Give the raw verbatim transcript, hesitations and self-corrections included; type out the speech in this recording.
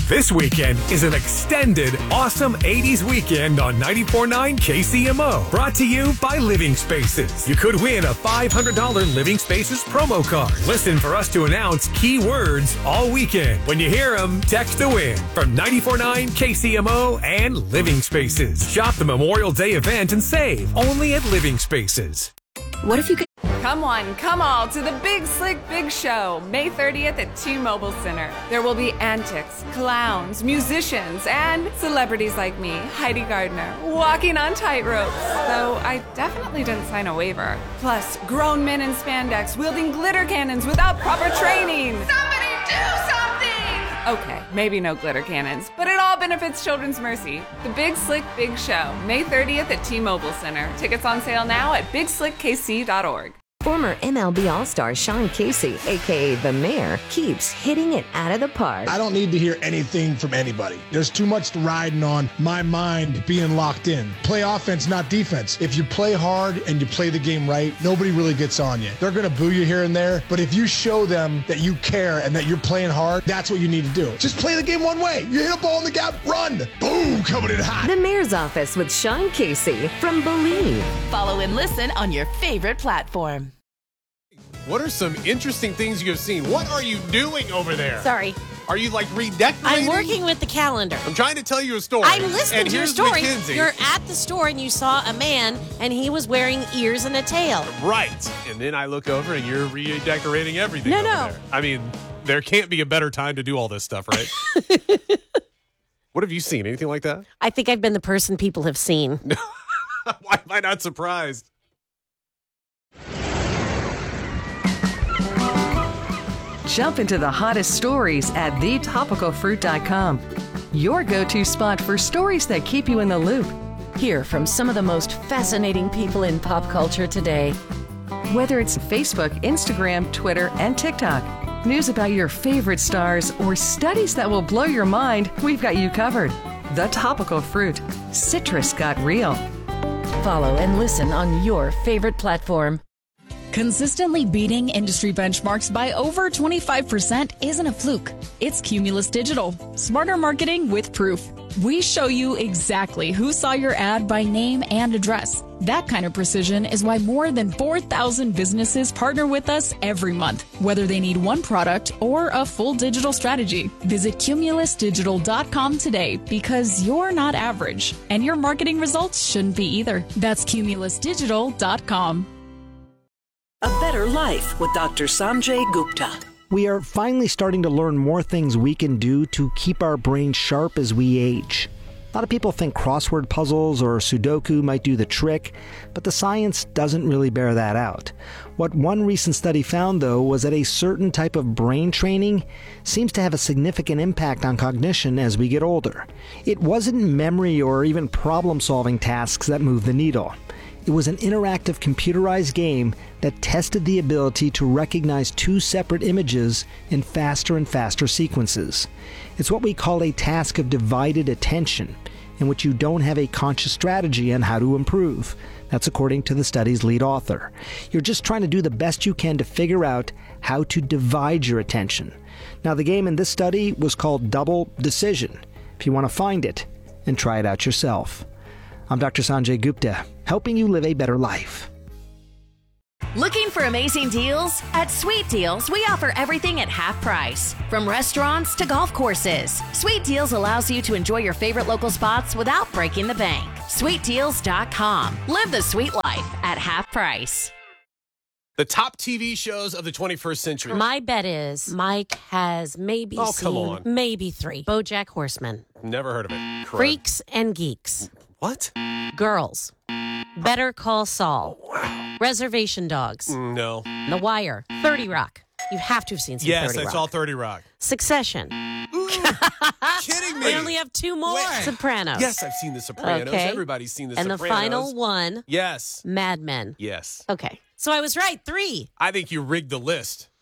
This weekend is an extended, awesome eighties weekend on ninety-four point nine K C M O. Brought to you by Living Spaces. You could win a five hundred dollars Living Spaces promo card. Listen for us to announce key words all weekend. When you hear them, text to win from ninety-four point nine K C M O and Living Spaces. Shop the Memorial Day event and save only at Living Spaces. What if you could... Come one, come all to the Big Slick Big Show, May thirtieth at T-Mobile Center. There will be antics, clowns, musicians, and celebrities like me, Heidi Gardner, walking on tightropes. Though I definitely didn't sign a waiver. Plus, grown men in spandex wielding glitter cannons without proper training. Somebody do something! Okay, maybe no glitter cannons, but it all benefits Children's Mercy. The Big Slick Big Show, May thirtieth at T-Mobile Center. Tickets on sale now at big slick k c dot org. Former M L B All-Star Sean Casey, a k a. The Mayor, keeps hitting it out of the park. I don't need to hear anything from anybody. There's too much riding on my mind being locked in. Play offense, not defense. If you play hard and you play the game right, nobody really gets on you. They're going to boo you here and there, but if you show them that you care and that you're playing hard, that's what you need to do. Just play the game one way. You hit a ball in the gap, run. Boom, coming in hot. The Mayor's Office with Sean Casey from Believe. Follow and listen on your favorite platform. What are some interesting things you have seen? What are you doing over there? Sorry. Are you like redecorating? I'm working with the calendar. I'm trying to tell you a story. I'm listening and to your here's story. Mackenzie. You're at the store and you saw a man and he was wearing ears and a tail. Right. And then I look over and you're redecorating everything No, over no. there. I mean, there can't be a better time to do all this stuff, right? What have you seen? Anything like that? I think I've been the person people have seen. Why am I not surprised? Jump into the hottest stories at the topical fruit dot com. Your go-to spot for stories that keep you in the loop. Hear from some of the most fascinating people in pop culture today. Whether it's Facebook, Instagram, Twitter, and TikTok, news about your favorite stars, or studies that will blow your mind, we've got you covered. The Topical Fruit. Citrus got real. Follow and listen on your favorite platform. Consistently beating industry benchmarks by over twenty-five percent isn't a fluke. It's Cumulus Digital. Smarter marketing with proof. We show you exactly who saw your ad by name and address. That kind of precision is why more than four thousand businesses partner with us every month, whether they need one product or a full digital strategy. Visit cumulus digital dot com today because you're not average, and your marketing results shouldn't be either. That's cumulus digital dot com. A Better Life with Doctor Sanjay Gupta. We are finally starting to learn more things we can do to keep our brains sharp as we age. A lot of people think crossword puzzles or Sudoku might do the trick, but the science doesn't really bear that out. What one recent study found, though, was that a certain type of brain training seems to have a significant impact on cognition as we get older. It wasn't memory or even problem-solving tasks that moved the needle. It was an interactive computerized game that tested the ability to recognize two separate images in faster and faster sequences. It's what we call a task of divided attention, in which you don't have a conscious strategy on how to improve. That's according to the study's lead author. You're just trying to do the best you can to figure out how to divide your attention. Now, the game in this study was called Double Decision, if you want to find it and try it out yourself. I'm Doctor Sanjay Gupta, helping you live a better life. Looking for amazing deals? At Sweet Deals, we offer everything at half price. From restaurants to golf courses, Sweet Deals allows you to enjoy your favorite local spots without breaking the bank. sweet deals dot com. Live the sweet life at half price. The top T V shows of the twenty-first century. My bet is Mike has maybe Oh, seen come on. maybe three. BoJack Horseman. Never heard of it. Crud. Freaks and Geeks. What? Girls. Better Call Saul. Wow. Reservation Dogs. No. The Wire. thirty Rock. You have to have seen some Yes, thirty I Rock. saw thirty Rock. Succession. Kidding me. We only have two more. Wait. Sopranos. Yes, I've seen The Sopranos. Okay. Everybody's seen The and Sopranos. the final one, Yes. Mad Men. Yes. Okay. So I was right. Three. I think you rigged the list.